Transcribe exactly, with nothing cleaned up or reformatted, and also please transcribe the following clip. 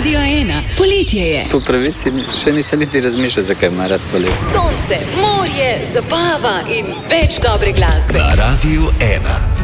Radio ena. Poletje je. Po pravici še nisem niti razmišljal, zakaj ima rad poletje. Sonce, morje, zabava in več dobre glasbe. Na Radio ena.